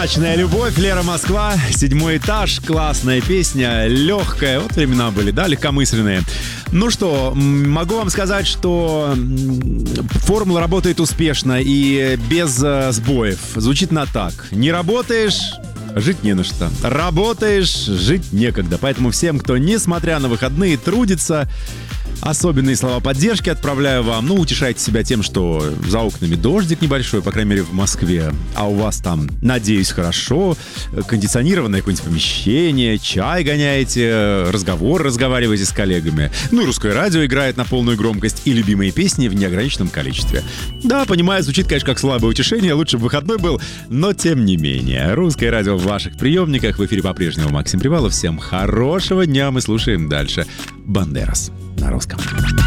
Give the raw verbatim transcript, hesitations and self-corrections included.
Неоднозначная любовь, Лера Москва, седьмой этаж, классная песня, легкая, вот времена были, да, легкомысленные. Ну что, могу вам сказать, что формула работает успешно и без э, сбоев. Звучит она так: не работаешь — жить не на что, работаешь — жить некогда. Поэтому всем, кто, несмотря на выходные, трудится, особенные слова поддержки отправляю вам. Ну, утешайте себя тем, что за окнами дождик небольшой, по крайней мере, в Москве. А у вас там, надеюсь, хорошо. Кондиционированное какое-нибудь помещение, чай гоняете, разговор разговариваете с коллегами. Ну и русское радио играет на полную громкость и любимые песни в неограниченном количестве. Да, понимаю, звучит, конечно, как слабое утешение. Лучше бы выходной был, но тем не менее. Русское радио в ваших приемниках. В эфире по-прежнему Максим Привалов. Всем хорошего дня. Мы слушаем дальше Бандерас на русском.